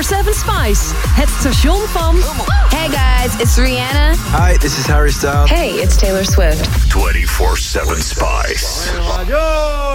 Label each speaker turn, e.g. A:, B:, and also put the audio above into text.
A: 24/7 Spice. Het station van...
B: Hey guys, it's Rihanna.
C: Hi, this is Harry Styles.
D: Hey, it's Taylor Swift.
E: 24/7 Spice.